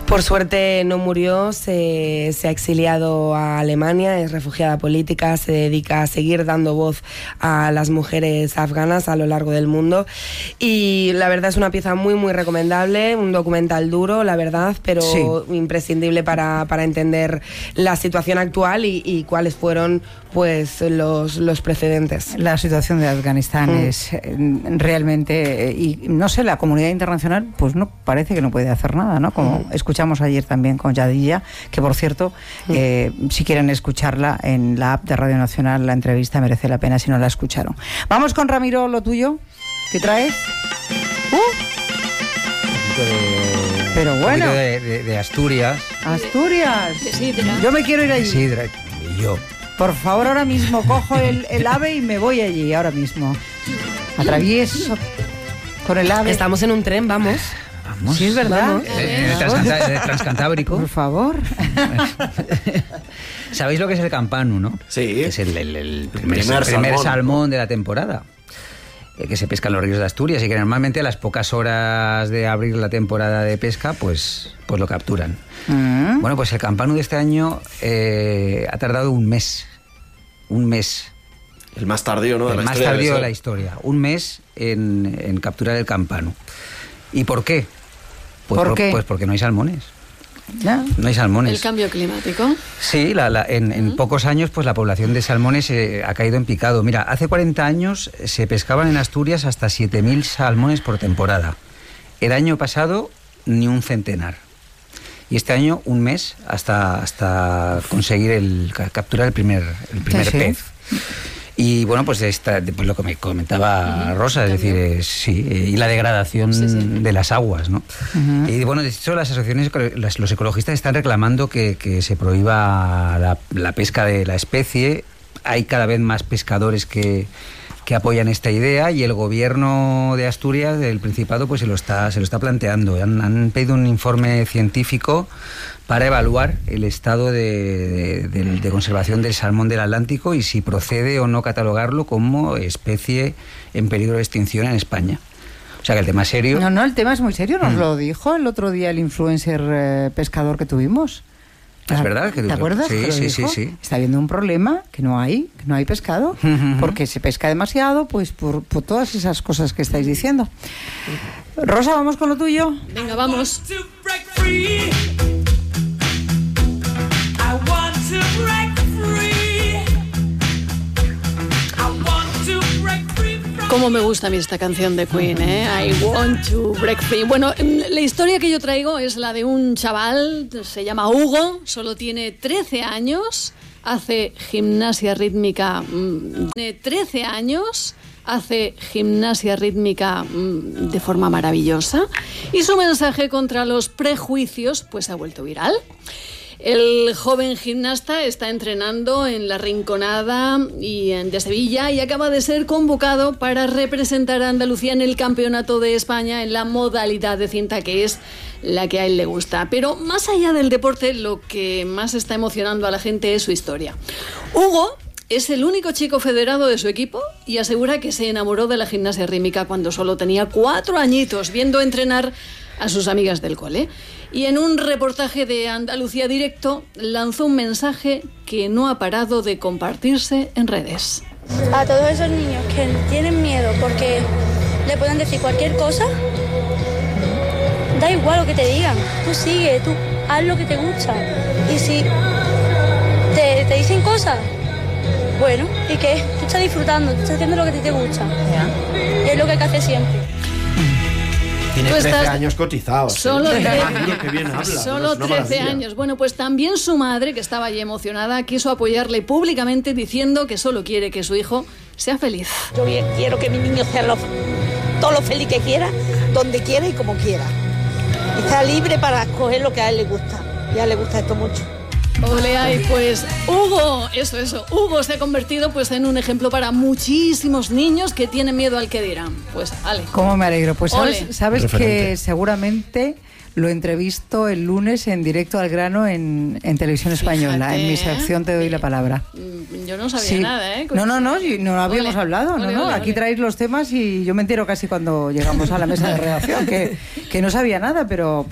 Por suerte no murió, se ha exiliado a Alemania, es refugiada política, se dedica a seguir dando voz a las mujeres afganas a lo largo del mundo y la verdad es una pieza muy muy recomendable, un documental duro, la verdad, pero sí, imprescindible para entender la situación actual y cuáles fueron pues los precedentes. La situación de Afganistán es realmente, y no sé, la comunidad internacional pues no parece que no puede hacer nada, ¿no? Como escuchamos ayer también con Yadilla, que por cierto, si quieren escucharla en la app de Radio Nacional, la entrevista merece la pena si no la escucharon. Vamos con Ramiro, lo tuyo, ¿qué traes? Pero bueno, de Asturias. Asturias. Yo me quiero ir allí. Sí, yo. Por favor, ahora mismo cojo el AVE y me voy allí, ahora mismo. Atravieso con el AVE. Estamos en un tren, vamos. Sí, es verdad. El Transcantábrico. Por favor. ¿Sabéis lo que es el campanu, no? Sí. Es el primer salmón de la temporada. Que se pesca en los ríos de Asturias y que normalmente a las pocas horas de abrir la temporada de pesca, pues lo capturan. Bueno, pues el campanu de este año ha tardado un mes. Un mes. El más tardío, ¿no? El más tardío de la historia. Un mes en capturar el campanu. ¿Y por qué? ¿Por qué? Pues porque no hay salmones. ¿No? No hay salmones. ¿El cambio climático? Sí, en pocos años pues la población de salmones ha caído en picado. Mira, hace 40 años se pescaban en Asturias hasta 7.000 salmones por temporada. El año pasado ni un centenar. Y este año un mes hasta conseguir capturar el primer pez. Y bueno, pues lo que me comentaba Rosa, es decir, y la degradación de las aguas, ¿no? Y bueno, de hecho las asociaciones, los ecologistas están reclamando que se prohíba la pesca de la especie. Hay cada vez más pescadores que apoyan esta idea y el gobierno de Asturias, del Principado, pues se lo está planteando. Han pedido un informe científico para evaluar el estado de conservación del salmón del Atlántico y si procede o no catalogarlo como especie en peligro de extinción en España. O sea que el tema es serio. No, el tema es muy serio, nos lo dijo el otro día el influencer pescador que tuvimos. Es verdad. ¿Te acuerdas? Sí. Está habiendo un problema, que no hay pescado, porque se pesca demasiado, pues por todas esas cosas que estáis diciendo. Rosa, ¿vamos con lo tuyo? Venga, vamos. Cómo me gusta a mí esta canción de Queen, ¿eh? I want to break free. Bueno, la historia que yo traigo es la de un chaval, se llama Hugo, solo tiene 13 años, hace gimnasia rítmica. Tiene 13 años, hace gimnasia rítmica de forma maravillosa y su mensaje contra los prejuicios pues se ha vuelto viral. El joven gimnasta está entrenando en La Rinconada de Sevilla y acaba de ser convocado para representar a Andalucía en el Campeonato de España en la modalidad de cinta, que es la que a él le gusta. Pero más allá del deporte, lo que más está emocionando a la gente es su historia. Hugo es el único chico federado de su equipo y asegura que se enamoró de la gimnasia rítmica cuando solo tenía 4 añitos, viendo entrenar a sus amigas del cole. Y en un reportaje de Andalucía Directo lanzó un mensaje que no ha parado de compartirse en redes. A todos esos niños que tienen miedo porque le pueden decir cualquier cosa, da igual lo que te digan, tú sigue, tú haz lo que te gusta. Y si te dicen cosas, bueno, ¿y qué? Tú estás disfrutando, tú estás haciendo lo que a ti te gusta. Y es lo que hay que hacer siempre. Tiene 13 años cotizados. Solo 13 maravilla. años. Bueno, pues también su madre, que estaba allí emocionada, quiso apoyarle públicamente diciendo que solo quiere que su hijo sea feliz. Yo bien quiero que mi niño sea todo lo feliz que quiera, donde quiera y como quiera. Está libre para escoger lo que a él le gusta. Y a él le gusta esto mucho. Ole, ay, pues Hugo, Hugo se ha convertido pues en un ejemplo para muchísimos niños que tienen miedo al que dirán. Pues, ale. ¿Cómo me alegro? Pues sabes que seguramente lo entrevisto el lunes en Directo al Grano en Televisión Española. Fíjate, en mi sección Te doy la palabra. Yo no sabía nada, ¿eh? No habíamos hablado. Aquí traéis los temas y yo me entero casi cuando llegamos a la mesa de redacción, que no sabía nada, pero